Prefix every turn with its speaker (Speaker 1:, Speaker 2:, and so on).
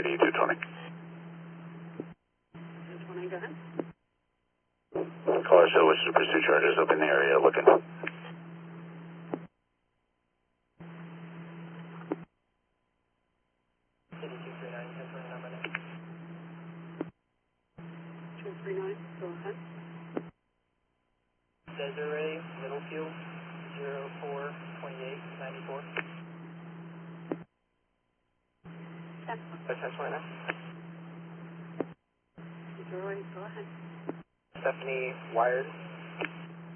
Speaker 1: City 220.
Speaker 2: 220, go ahead.
Speaker 1: Caller still wishes to pursue charges up in the area looking.
Speaker 2: 239, go ahead.
Speaker 3: Desiree, Middlefield, 042894. That's 1029.
Speaker 2: Desiree, go ahead.
Speaker 3: Stephanie Wired,